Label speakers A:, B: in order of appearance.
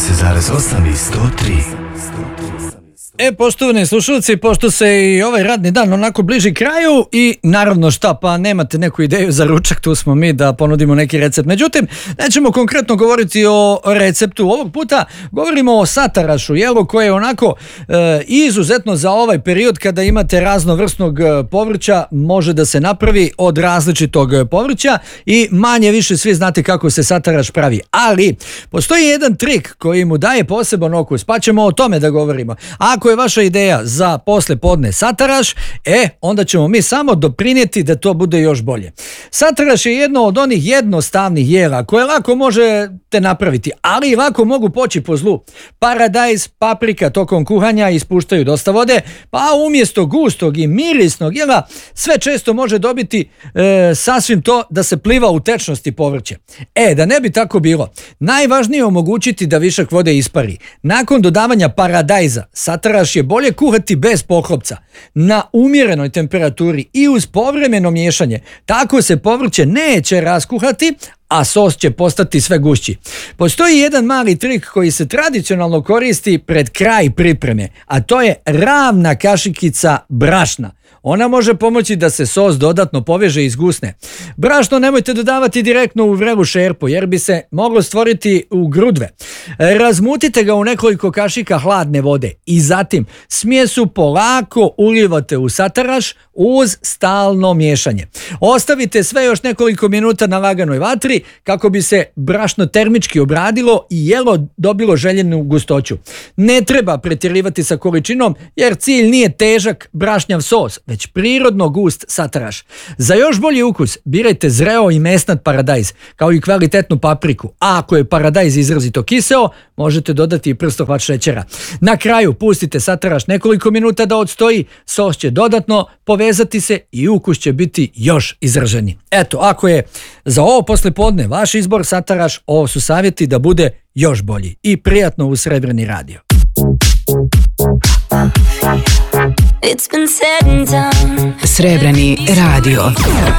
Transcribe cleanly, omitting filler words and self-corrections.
A: 90,8 i 103.
B: Poštovani slušalci, pošto se i ovaj radni dan onako bliži kraju i naravno šta, pa nemate neku ideju za ručak, tu smo mi da ponudimo neki recept. Međutim, nećemo konkretno govoriti o receptu. Ovog puta govorimo o satarašu, jelo koje je onako izuzetno za ovaj period kada imate raznovrsnog povrća, može da se napravi od različitog povrća i manje više svi znate kako se sataraš pravi. Ali, postoji jedan trik koji mu daje poseban okus, pa ćemo o tome da govorimo. Ako je vaša ideja za posle podne sataraš, onda ćemo mi samo doprinijeti da to bude još bolje. Sataraš je jedno od onih jednostavnih jela koje lako možete napraviti, ali i lako mogu poći po zlu. Paradajz, paprika tokom kuhanja ispuštaju dosta vode, pa umjesto gustog i mirisnog jela sve često može dobiti sasvim to da se pliva u tečnosti povrće. Da ne bi tako bilo, najvažnije je omogućiti da višak vode ispari. Nakon dodavanja paradajza, sataraš je bolje kuhati bez poklopca, na umjerenoj temperaturi i uz povremeno miješanje. Tako se povrće neće raskuhati, a sos će postati sve gušći. Postoji jedan mali trik koji se tradicionalno koristi pred kraj pripreme, a to je ravna kašikica brašna. Ona može pomoći da se sos dodatno poveže i izgusne. Brašno nemojte dodavati direktno u vrelu šerpu jer bi se moglo stvoriti u grudve. Razmutite ga u nekoliko kašika hladne vode i zatim smjesu polako ulijevate u sataraš uz stalno miješanje. Ostavite sve još nekoliko minuta na laganoj vatri kako bi se brašno termički obradilo i jelo dobilo željenu gustoću. Ne treba pretjerivati sa količinom jer cilj nije težak brašnjav sos, već prirodno gust sataraš. Za još bolji ukus birajte zreo i mesnat paradajz, kao i kvalitetnu papriku. A ako je paradajz izrazito kiseo, možete dodati i prstohvat šećera. Na kraju pustite sataraš nekoliko minuta da odstoji, sos će dodatno povezati se i ukus će biti još izraženi. Eto, ako je za ovo poslijepodne vaš izbor sataraš, ovo su savjeti da bude još bolji. I prijatno uz Srebrni radio.
C: It's been said and done.
D: Srebrni radio.